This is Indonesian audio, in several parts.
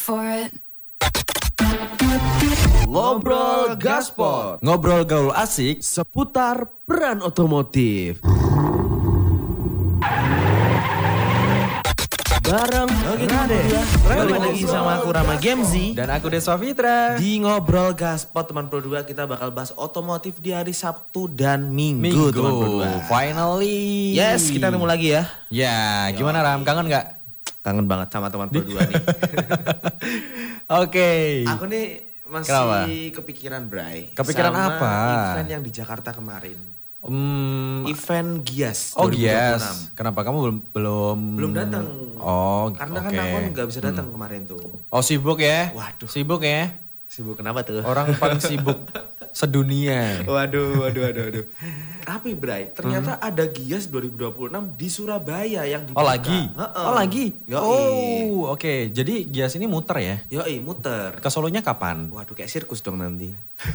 for it. Ngobrol Gaspot. Ngobrol gaul asik Seputar peran otomotif. Bareng Rade. Balik lagi sama aku Rama Gemzi. dan aku Deswa Fitra. Di Ngobrol Gaspot teman Pro 2 kita bakal bahas otomotif di hari Sabtu dan Minggu, teman Pro 2. Finally. Yes, kita ketemu lagi ya. Ya, gimana Ram? Kangen nggak? Kangen banget sama teman Pro 2 nih. Oke. Aku nih masih Kenapa? kepikiran Bray. Kepikiran sama apa? event yang di Jakarta kemarin. Event Gias 2026. Oh yes. Kenapa kamu Belum datang. Oh, Karena oke. kan aku nggak bisa datang kemarin tuh. Oh sibuk ya? Waduh. Sibuk ya? Sibuk kenapa tuh? Orang paling sibuk sedunia. Waduh. Tapi Bray, ternyata ada Gias 2026 di Surabaya yang dibuka. Oh lagi? Heeh. Oh lagi? Yoi. Oh oke. Jadi Gias ini muter ya? Yoi, muter. Ke Solonya kapan? Waduh, kayak sirkus dong nanti.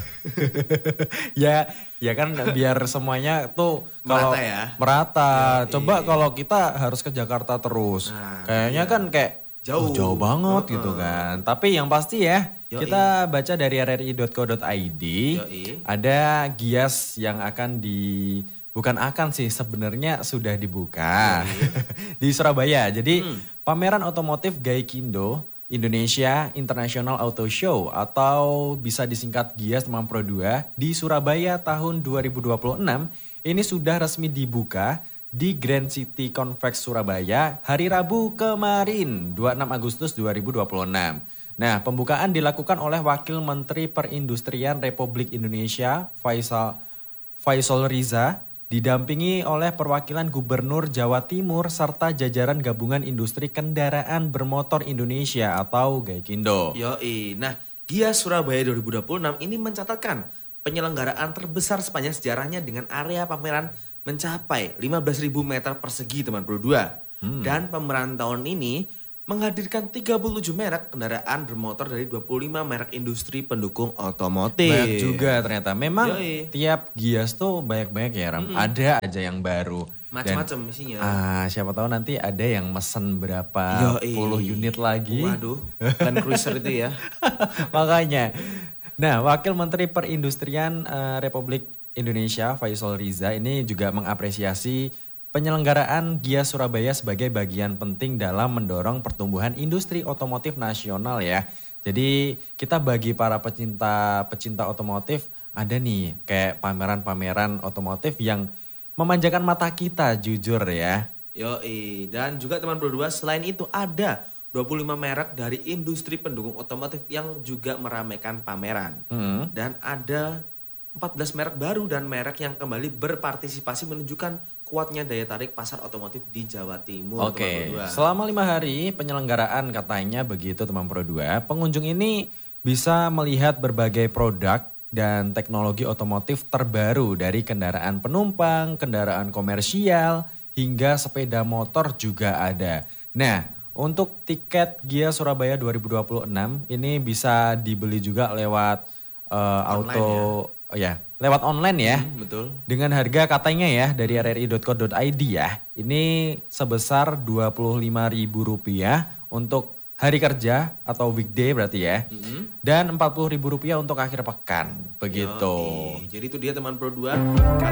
ya kan biar semuanya tuh kalau Merata ya? merata. Ya, Coba iya. kalau kita harus ke Jakarta terus. Nah, Kayaknya iya. kan kayak Jauh. jauh banget gitu kan. Tapi yang pasti ya, Yoi. kita baca dari rri.co.id Yoi. ada Gias yang akan bukan akan sih, sebenarnya sudah dibuka di Surabaya. Jadi pameran otomotif Gaikindo Indonesia International Auto Show atau bisa disingkat GIAS teman Pro 2 di Surabaya tahun 2026 ini sudah resmi dibuka di Grand City Convex Surabaya hari Rabu kemarin 26 Agustus 2026. Nah, pembukaan dilakukan oleh Wakil Menteri Perindustrian Republik Indonesia Faisal Riza didampingi oleh perwakilan Gubernur Jawa Timur serta jajaran Gabungan Industri Kendaraan Bermotor Indonesia atau Gaikindo. Yoi. Nah, Gias Surabaya 2026 ini mencatatkan penyelenggaraan terbesar sepanjang sejarahnya dengan area pameran mencapai 15.000 meter persegi teman Pro 2. Dan pameran tahun ini menghadirkan 37 merek kendaraan bermotor dari 25 merek industri pendukung otomotif. Banyak juga ternyata. Memang Yoi. tiap Gias tuh banyak-banyak ya Ram. Ada aja yang baru. Macam-macam isinya. Siapa tahu nanti ada yang mesen berapa Yoi. puluh unit lagi. Waduh, Land Cruiser itu ya. Makanya. Nah, Wakil Menteri Perindustrian Republik Indonesia Faisal Riza ini juga mengapresiasi penyelenggaraan Gias Surabaya sebagai bagian penting dalam mendorong pertumbuhan industri otomotif nasional ya. Jadi kita bagi para pecinta otomotif ada nih kayak pameran-pameran otomotif yang memanjakan mata kita jujur ya. Yoi, dan juga teman Pro 2 selain itu ada 25 merek dari industri pendukung otomotif yang juga meramaikan pameran. Dan ada 14 merek baru dan merek yang kembali berpartisipasi menunjukkan kuatnya daya tarik pasar otomotif di Jawa Timur. Oke, teman Pro 2. selama 5 hari penyelenggaraan katanya begitu teman Pro 2, pengunjung ini bisa melihat berbagai produk dan teknologi otomotif terbaru dari kendaraan penumpang, kendaraan komersial, hingga sepeda motor juga ada. Nah, untuk tiket Gias Surabaya 2026 ini bisa dibeli juga lewat lewat online ya. Betul. Dengan harga katanya ya dari rri.co.id ya. Ini sebesar Rp25.000 untuk hari kerja atau weekday berarti ya. Dan Rp40.000 untuk akhir pekan. Begitu. Yoi. Jadi itu dia teman Pro 2. Kalian